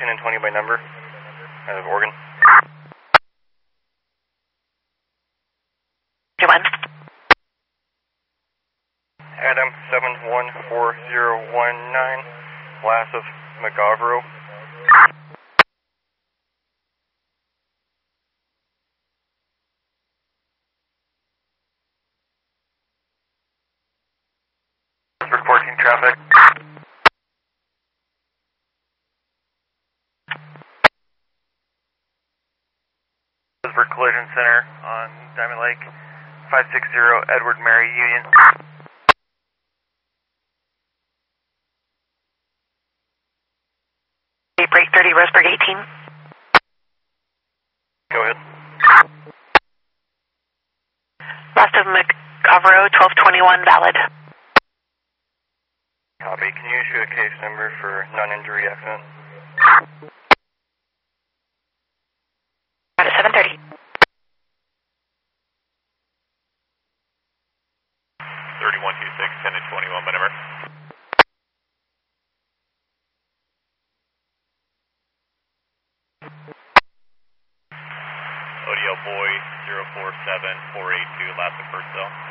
10 and 20 by number out of Oregon. Adam 714019, last of McGavro. Reporting traffic. For Collision Center on Diamond Lake, 560 Edward Mary Union. Break 30, Roseburg 18. Go ahead. Last of McGavro, 1221, valid. Copy. Can you issue a case number for non-injury accident? At 7:30. 3126, 10 and 21 by number. ODL boy 047482, last of first cell.